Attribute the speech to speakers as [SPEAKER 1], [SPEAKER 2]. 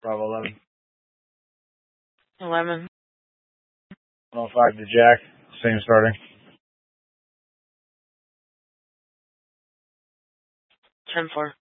[SPEAKER 1] Bravo 11.
[SPEAKER 2] 11.
[SPEAKER 1] 105 to Jack. Same starting.
[SPEAKER 2] 10-4.